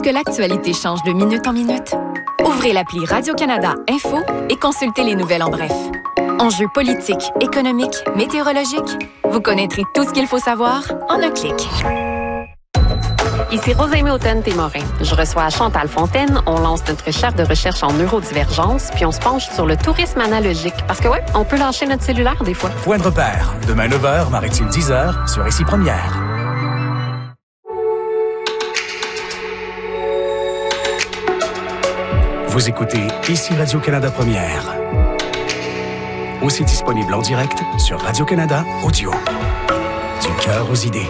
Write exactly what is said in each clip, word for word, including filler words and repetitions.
que l'actualité change de minute en minute? Ouvrez l'appli Radio-Canada Info et consultez les nouvelles en bref. Enjeux politiques, économiques, météorologiques, vous connaîtrez tout ce qu'il faut savoir en un clic. Ici Rosalie Hautain-Témorin. Je reçois Chantal Fontaine. On lance notre chaire de recherche en neurodivergence, puis on se penche sur le tourisme analogique. Parce que, ouais, on peut lâcher notre cellulaire des fois. Point de repère. Demain neuf heures, Maritime dix heures, sur Ici Première. Vous écoutez Ici Radio-Canada Première. Aussi disponible en direct sur Radio-Canada Audio. Du cœur aux idées.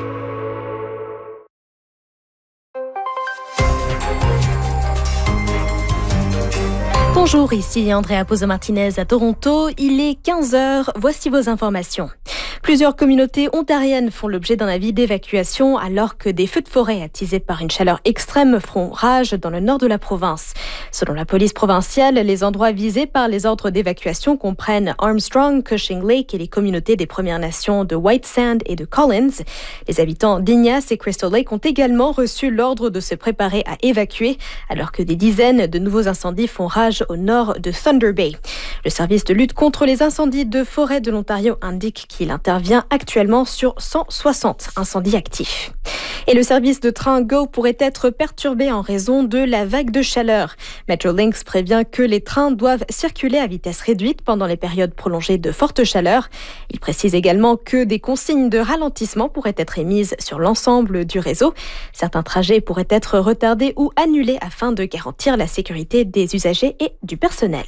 Bonjour, ici Andrea Pozo-Martinez à Toronto. Il est quinze heures, voici vos informations. Plusieurs communautés ontariennes font l'objet d'un avis d'évacuation alors que des feux de forêt attisés par une chaleur extrême font rage dans le nord de la province. Selon la police provinciale, les endroits visés par les ordres d'évacuation comprennent Armstrong, Cushing Lake et les communautés des Premières Nations de White Sand et de Collins. Les habitants d'Ignace et Crystal Lake ont également reçu l'ordre de se préparer à évacuer alors que des dizaines de nouveaux incendies font rage au nord de Thunder Bay. Le service de lutte contre les incendies de forêt de l'Ontario indique qu'il intervient actuellement sur cent soixante incendies actifs. Et le service de train Go pourrait être perturbé en raison de la vague de chaleur. Metrolinx prévient que les trains doivent circuler à vitesse réduite pendant les périodes prolongées de forte chaleur. Il précise également que des consignes de ralentissement pourraient être émises sur l'ensemble du réseau. Certains trajets pourraient être retardés ou annulés afin de garantir la sécurité des usagers et du personnel.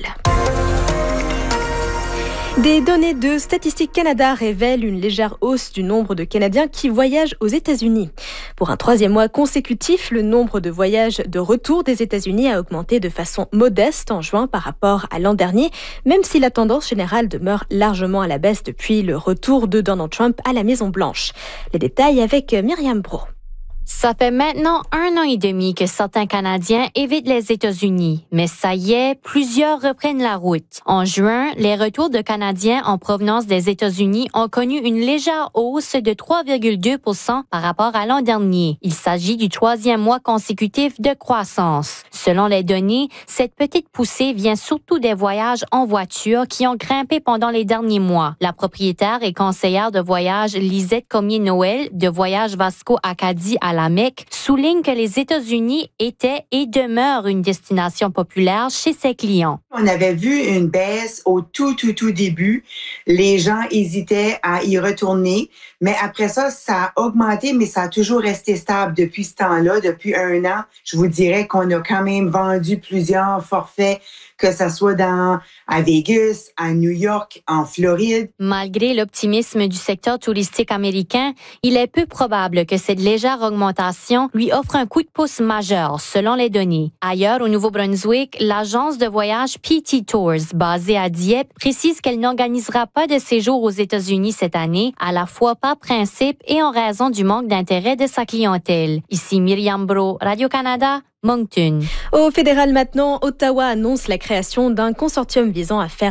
Des données de Statistique Canada révèlent une légère hausse du nombre de Canadiens qui voyagent aux États-Unis. Pour un troisième mois consécutif, le nombre de voyages de retour des États-Unis a augmenté de façon modeste en juin par rapport à l'an dernier, même si la tendance générale demeure largement à la baisse depuis le retour de Donald Trump à la Maison-Blanche. Les détails avec Myriam Bro. Ça fait maintenant un an et demi que certains Canadiens évitent les États-Unis, mais ça y est, plusieurs reprennent la route. En juin, les retours de Canadiens en provenance des États-Unis ont connu une légère hausse de trois virgule deux pour cent par rapport à l'an dernier. Il s'agit du troisième mois consécutif de croissance. Selon les données, cette petite poussée vient surtout des voyages en voiture qui ont grimpé pendant les derniers mois. La propriétaire et conseillère de voyage Lisette Cormier-Noël de Voyage Vasco Acadie à la Mecque souligne que les États-Unis étaient et demeurent une destination populaire chez ses clients. On avait vu une baisse au tout, tout, tout début. Les gens hésitaient à y retourner, mais après ça, ça a augmenté, mais ça a toujours resté stable depuis ce temps-là, depuis un an. Je vous dirais qu'on a quand même vendu plusieurs forfaits, que ça soit dans, à Vegas, à New York, en Floride. Malgré l'optimisme du secteur touristique américain, il est peu probable que cette légère augmentation lui offre un coup de pouce majeur, selon les données. Ailleurs, au Nouveau-Brunswick, l'agence de voyage P T Tours, basée à Dieppe, précise qu'elle n'organisera pas de séjour aux États-Unis cette année, à la fois par principe et en raison du manque d'intérêt de sa clientèle. Ici Myriam Bro, Radio-Canada, Moncton. Au fédéral maintenant, Ottawa annonce la création d'un consortium visant à faire